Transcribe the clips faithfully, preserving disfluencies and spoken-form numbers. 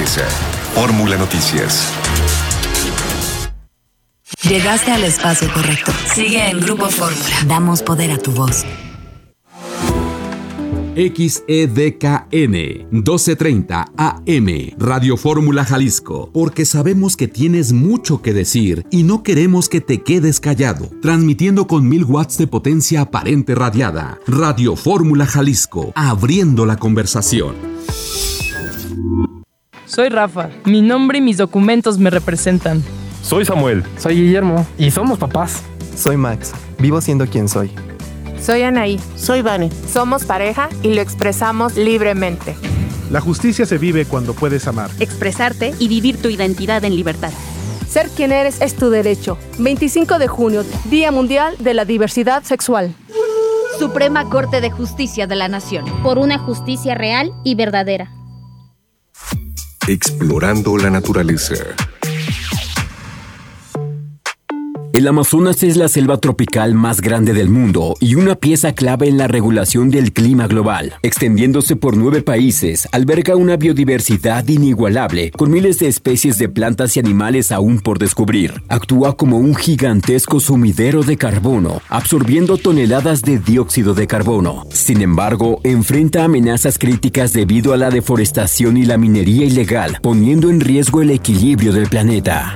naturaleza. Fórmula Noticias. Llegaste al espacio correcto. Sigue en Grupo Fórmula. Damos poder a tu voz. X E D K N doce treinta A M Radio Fórmula Jalisco, porque sabemos que tienes mucho que decir y no queremos que te quedes callado. Transmitiendo con mil watts de potencia aparente radiada. Radio Fórmula Jalisco, abriendo la conversación. Soy Rafa, mi nombre y mis documentos me representan. Soy Samuel. Soy Guillermo y somos papás. Soy Max, vivo siendo quien soy. Soy Anaí. Soy Vane. Somos pareja y lo expresamos libremente. La justicia se vive cuando puedes amar, expresarte y vivir tu identidad en libertad. Ser quien eres es tu derecho. veinticinco de junio, Día Mundial de la Diversidad Sexual. Suprema Corte de Justicia de la Nación. Por una justicia real y verdadera. Explorando la naturaleza. El Amazonas es la selva tropical más grande del mundo y una pieza clave en la regulación del clima global. Extendiéndose por nueve países, alberga una biodiversidad inigualable, con miles de especies de plantas y animales aún por descubrir. Actúa como un gigantesco sumidero de carbono, absorbiendo toneladas de dióxido de carbono. Sin embargo, enfrenta amenazas críticas debido a la deforestación y la minería ilegal, poniendo en riesgo el equilibrio del planeta.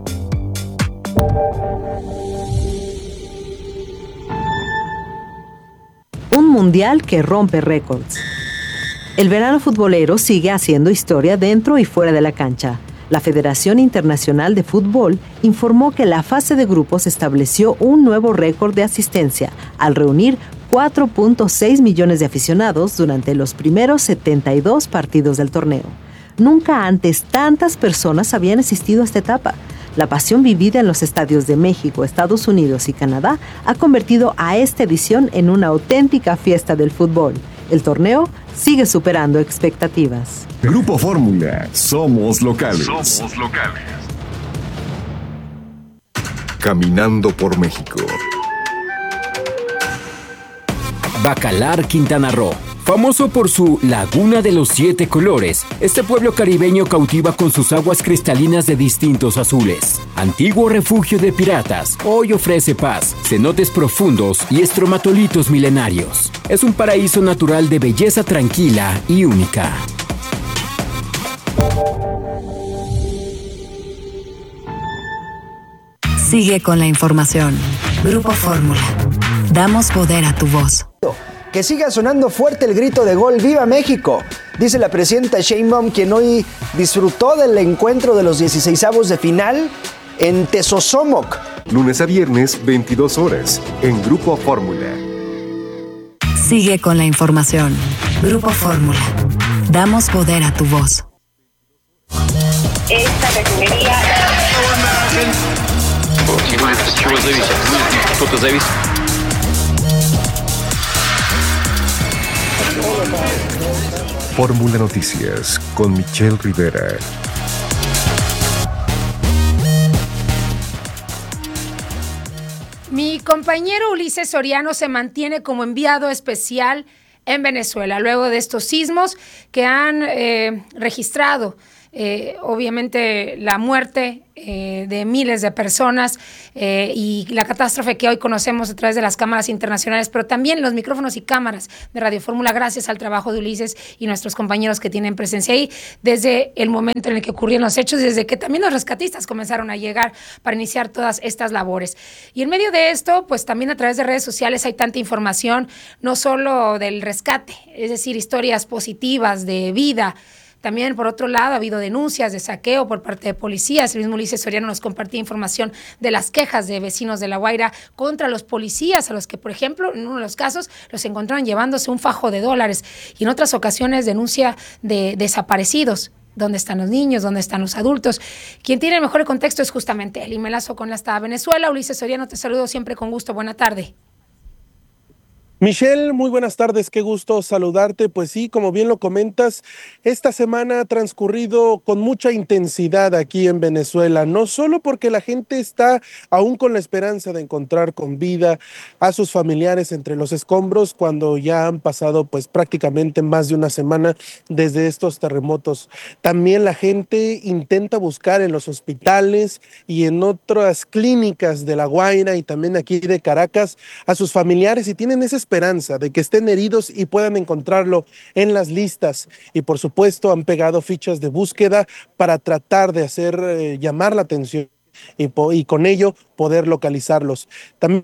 Un mundial que rompe récords. El verano futbolero sigue haciendo historia dentro y fuera de la cancha. La Federación Internacional de Fútbol informó que la fase de grupos estableció un nuevo récord de asistencia al reunir cuatro punto seis millones de aficionados durante los primeros setenta y dos partidos del torneo. Nunca antes tantas personas habían asistido a esta etapa. La pasión vivida en los estadios de México, Estados Unidos y Canadá ha convertido a esta edición en una auténtica fiesta del fútbol. El torneo sigue superando expectativas. Grupo Fórmula, somos locales. Somos locales. Caminando por México. Bacalar, Quintana Roo. Famoso por su Laguna de los Siete Colores, este pueblo caribeño cautiva con sus aguas cristalinas de distintos azules. Antiguo refugio de piratas, hoy ofrece paz, cenotes profundos y estromatolitos milenarios. Es un paraíso natural de belleza tranquila y única. Sigue con la información. Grupo Fórmula. Damos poder a tu voz. Que siga sonando fuerte el grito de gol ¡Viva México! Dice la presidenta Sheinbaum, quien hoy disfrutó del encuentro de los dieciseisavos de final en Tezosomoc. Lunes a viernes, veintidós horas, en Grupo Fórmula. Sigue con la información. Grupo Fórmula. Damos poder a tu voz. Esta refinería... Fórmula Noticias con Michelle Rivera. Mi compañero Ulises Soriano se mantiene como enviado especial en Venezuela, luego de estos sismos que han eh, registrado Eh, obviamente la muerte eh, de miles de personas eh, y la catástrofe que hoy conocemos a través de las cámaras internacionales, pero también los micrófonos y cámaras de Radio Fórmula, gracias al trabajo de Ulises y nuestros compañeros que tienen presencia ahí desde el momento en el que ocurrieron los hechos, desde que también los rescatistas comenzaron a llegar para iniciar todas estas labores. Y en medio de esto, pues también a través de redes sociales hay tanta información, no solo del rescate, es decir, historias positivas de vida. También, por otro lado, ha habido denuncias de saqueo por parte de policías. El mismo Ulises Soriano nos compartía información de las quejas de vecinos de La Guaira contra los policías, a los que, por ejemplo, en uno de los casos, los encontraron llevándose un fajo de dólares. Y en otras ocasiones, denuncia de desaparecidos. ¿Dónde están los niños? ¿Dónde están los adultos? Quien tiene el mejor contexto es justamente él. Y me lazo con hasta Venezuela. Ulises Soriano, te saludo siempre con gusto. Buena tarde. Michelle, muy buenas tardes, qué gusto saludarte. Pues sí, como bien lo comentas, esta semana ha transcurrido con mucha intensidad aquí en Venezuela, no solo porque la gente está aún con la esperanza de encontrar con vida a sus familiares entre los escombros, cuando ya han pasado pues prácticamente más de una semana desde estos terremotos. También la gente intenta buscar en los hospitales y en otras clínicas de La Guaira y también aquí de Caracas a sus familiares y tienen esa esperanza de que estén heridos y puedan encontrarlo en las listas. Y por supuesto han pegado fichas de búsqueda para tratar de hacer eh, llamar la atención y, y con ello poder localizarlos. También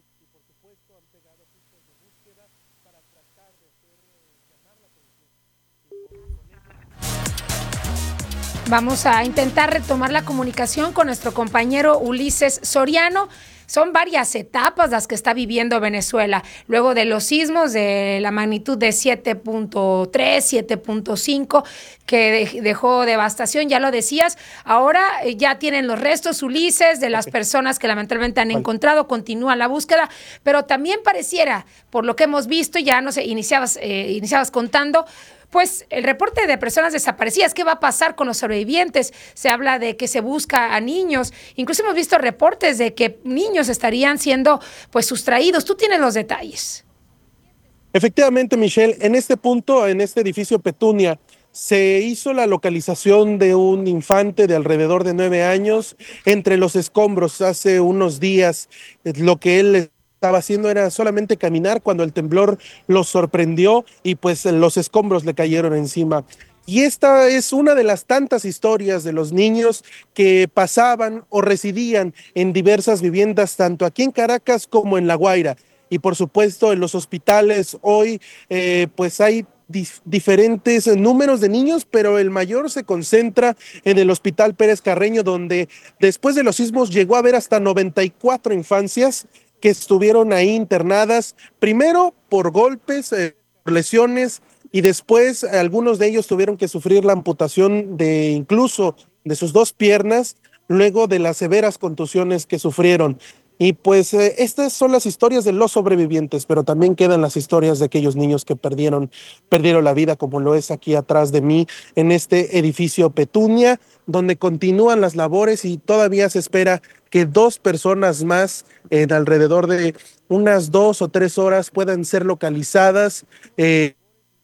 Vamos a intentar retomar la comunicación con nuestro compañero Ulises Soriano. Son varias etapas las que está viviendo Venezuela. Luego de los sismos de la magnitud de siete punto tres, siete punto cinco, que dejó devastación, ya lo decías. Ahora ya tienen los restos, Ulises, de las personas que lamentablemente han encontrado. Continúa la búsqueda, pero también pareciera, por lo que hemos visto, ya no sé, iniciabas, eh, iniciabas contando, pues el reporte de personas desaparecidas. ¿Qué va a pasar con los sobrevivientes? Se habla de que se busca a niños. Incluso hemos visto reportes de que niños estarían siendo pues sustraídos. Tú tienes los detalles. Efectivamente, Michelle, en este punto, en este edificio Petunia, se hizo la localización de un infante de alrededor de nueve años entre los escombros hace unos días. Lo que él estaba haciendo era solamente caminar cuando el temblor lo sorprendió y pues los escombros le cayeron encima. Y esta es una de las tantas historias de los niños que pasaban o residían en diversas viviendas, tanto aquí en Caracas como en La Guaira. Y por supuesto en los hospitales hoy eh, pues hay dif- diferentes números de niños, pero el mayor se concentra en el Hospital Pérez Carreño, donde después de los sismos llegó a haber hasta noventa y cuatro infancias que estuvieron ahí internadas, primero por golpes, eh, por lesiones, y después algunos de ellos tuvieron que sufrir la amputación de incluso de sus dos piernas, luego de las severas contusiones que sufrieron. Y pues eh, estas son las historias de los sobrevivientes, pero también quedan las historias de aquellos niños que perdieron, perdieron la vida, como lo es aquí atrás de mí, en este edificio Petunia, donde continúan las labores y todavía se espera que dos personas más en alrededor de unas dos o tres horas puedan ser localizadas, eh,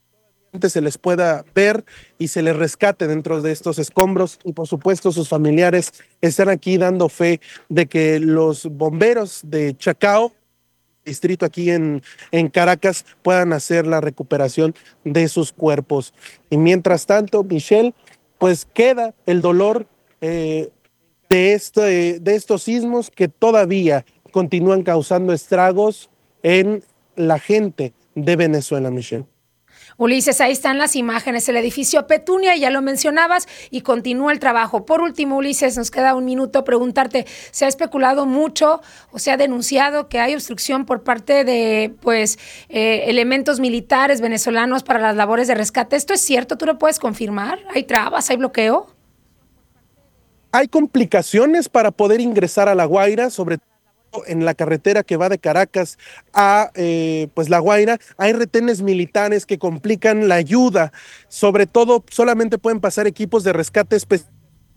se les pueda ver y se les rescate dentro de estos escombros, y por supuesto sus familiares están aquí dando fe de que los bomberos de Chacao, distrito aquí en, en Caracas, puedan hacer la recuperación de sus cuerpos. Y mientras tanto, Michelle, pues queda el dolor eh, de, este, de estos sismos que todavía continúan causando estragos en la gente de Venezuela, Michelle. Ulises, ahí están las imágenes, el edificio Petunia, ya lo mencionabas, y continúa el trabajo. Por último, Ulises, nos queda un minuto preguntarte, se ha especulado mucho o se ha denunciado que hay obstrucción por parte de pues eh, elementos militares venezolanos para las labores de rescate. ¿Esto es cierto? ¿Tú lo puedes confirmar? ¿Hay trabas? ¿Hay bloqueo? Hay complicaciones para poder ingresar a La Guaira, sobre todo en la carretera que va de Caracas a eh, pues La Guaira. Hay retenes militares que complican la ayuda, sobre todo solamente pueden pasar equipos de rescate especiales.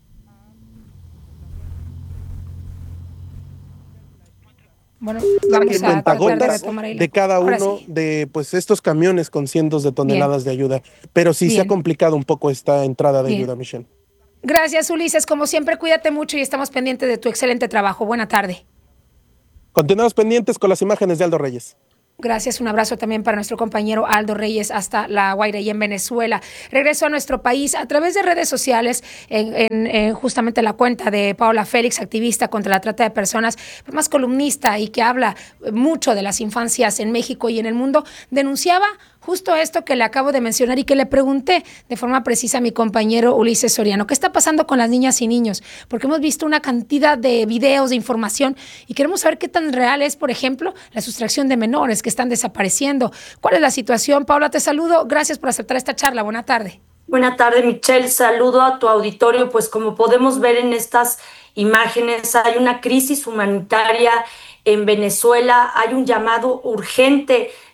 Bueno, vamos a tratar de retomar ahí de cada Ahora uno sí. de pues estos camiones con cientos de toneladas Bien. de ayuda, pero sí Bien. se ha complicado un poco esta entrada de Bien. ayuda, Michelle. Gracias, Ulises, como siempre cuídate mucho y estamos pendientes de tu excelente trabajo. Buena tarde. Continuamos pendientes con las imágenes de Aldo Reyes. Gracias, un abrazo también para nuestro compañero Aldo Reyes hasta La Guaira y en Venezuela. Regreso a nuestro país a través de redes sociales, en, en, en justamente la cuenta de Paola Félix, activista contra la trata de personas, más columnista y que habla mucho de las infancias en México y en el mundo, denunciaba justo esto que le acabo de mencionar y que le pregunté de forma precisa a mi compañero Ulises Soriano. ¿Qué está pasando con las niñas y niños? Porque hemos visto una cantidad de videos, de información y queremos saber qué tan real es, por ejemplo, la sustracción de menores que están desapareciendo. ¿Cuál es la situación? Paula, te saludo. Gracias por aceptar esta charla. Buena tarde. Buena tarde, Michelle. Saludo a tu auditorio. Pues como podemos ver en estas imágenes, hay una crisis humanitaria en Venezuela. Hay un llamado urgente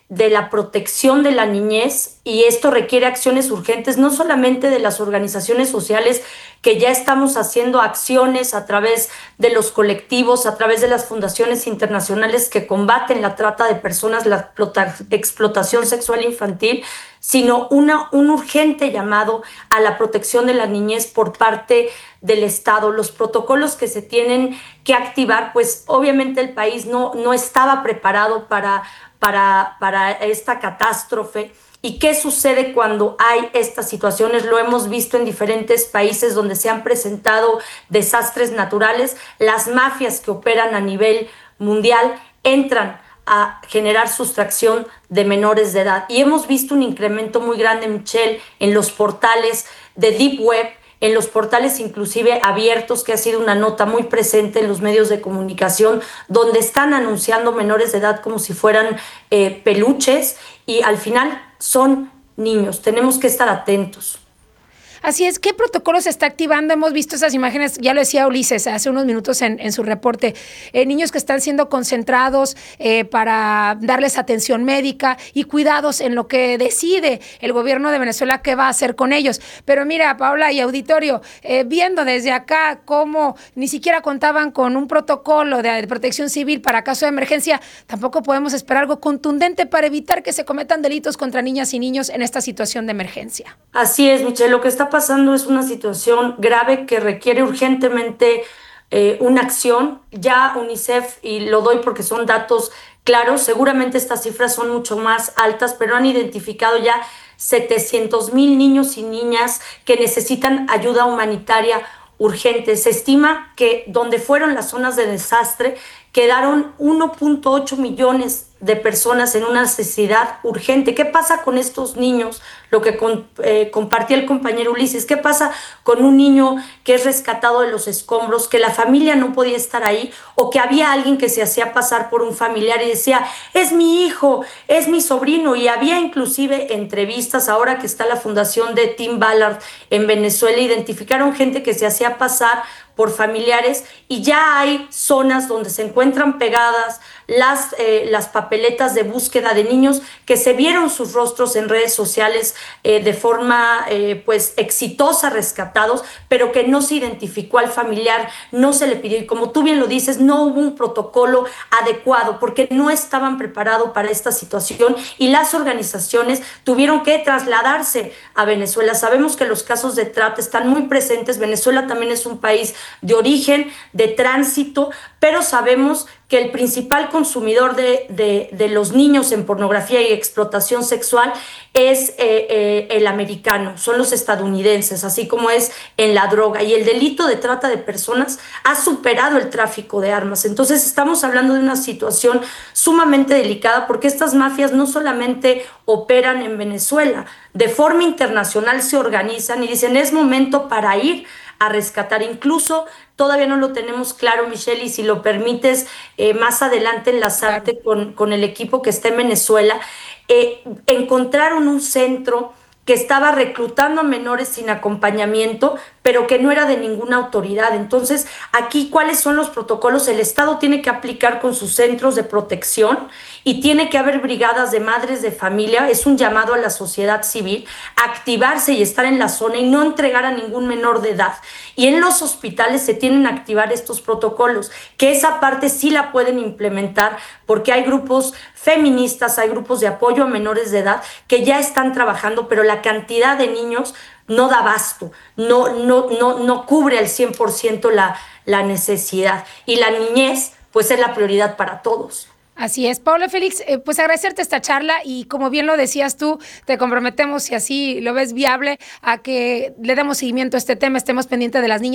de la protección de la niñez, y esto requiere acciones urgentes, no solamente de las organizaciones sociales, que ya estamos haciendo acciones a través de los colectivos, a través de las fundaciones internacionales que combaten la trata de personas, la explotación sexual infantil, sino una, un urgente llamado a la protección de la niñez por parte del Estado. Los protocolos que se tienen que activar, pues obviamente el país no, no estaba preparado para, para, para esta catástrofe. ¿Y qué sucede cuando hay estas situaciones? Lo hemos visto en diferentes países donde se han presentado desastres naturales. Las mafias que operan a nivel mundial entran a generar sustracción de menores de edad. Y hemos visto un incremento muy grande, Michelle, en los portales de Deep Web, en los portales inclusive abiertos, que ha sido una nota muy presente en los medios de comunicación, donde están anunciando menores de edad como si fueran eh, peluches, y al final son niños. Tenemos que estar atentos. Así es, ¿qué protocolo se está activando? Hemos visto esas imágenes, ya lo decía Ulises hace unos minutos en, en su reporte, eh, niños que están siendo concentrados eh, para darles atención médica y cuidados en lo que decide el gobierno de Venezuela qué va a hacer con ellos. Pero mira, Paola y auditorio, eh, viendo desde acá cómo ni siquiera contaban con un protocolo de, de protección civil para caso de emergencia, tampoco podemos esperar algo contundente para evitar que se cometan delitos contra niñas y niños en esta situación de emergencia. Así es, Michelle, lo que está pasando es una situación grave que requiere urgentemente eh, una acción. Ya UNICEF, y lo doy porque son datos claros, seguramente estas cifras son mucho más altas, pero han identificado ya setecientos mil niños y niñas que necesitan ayuda humanitaria urgente. Se estima que donde fueron las zonas de desastre quedaron uno punto ocho millones de personas en una necesidad urgente. ¿Qué pasa con estos niños? Lo que con, eh, compartía el compañero Ulises. ¿Qué pasa con un niño que es rescatado de los escombros, que la familia no podía estar ahí, o que había alguien que se hacía pasar por un familiar y decía, es mi hijo, es mi sobrino? Y había inclusive entrevistas, ahora que está la fundación de Tim Ballard en Venezuela, identificaron gente que se hacía pasar por familiares, y ya hay zonas donde se encuentran pegadas las, eh, las papeletas de búsqueda de niños que se vieron sus rostros en redes sociales eh, de forma eh, pues exitosa, rescatados, pero que no se identificó al familiar, no se le pidió, y como tú bien lo dices, no hubo un protocolo adecuado porque no estaban preparados para esta situación, y las organizaciones tuvieron que trasladarse a Venezuela. Sabemos que los casos de trata están muy presentes. Venezuela también es un país de origen, de tránsito, pero sabemos que el principal consumidor de, de, de los niños en pornografía y explotación sexual es eh, eh, el americano, son los estadounidenses, así como es en la droga. Y el delito de trata de personas ha superado el tráfico de armas. Entonces estamos hablando de una situación sumamente delicada, porque estas mafias no solamente operan en Venezuela, de forma internacional se organizan y dicen, es momento para ir a rescatar. Incluso todavía no lo tenemos claro, Michelle, y si lo permites, eh, más adelante enlazarte con, con el equipo que está en Venezuela. Eh, encontraron un centro que estaba reclutando a menores sin acompañamiento, pero que no era de ninguna autoridad. Entonces, aquí, ¿cuáles son los protocolos? El Estado tiene que aplicar con sus centros de protección, y tiene que haber brigadas de madres de familia. Es un llamado a la sociedad civil a activarse y estar en la zona y no entregar a ningún menor de edad. Y en los hospitales se tienen que activar estos protocolos, que esa parte sí la pueden implementar, porque hay grupos feministas, hay grupos de apoyo a menores de edad que ya están trabajando, pero la cantidad de niños no da abasto, no, no, no, no cubre al cien por ciento la, la necesidad. Y la niñez, pues, es la prioridad para todos. Así es. Paola Félix, eh, pues agradecerte esta charla, y como bien lo decías tú, te comprometemos, si así lo ves viable, a que le demos seguimiento a este tema, estemos pendientes de las niñas.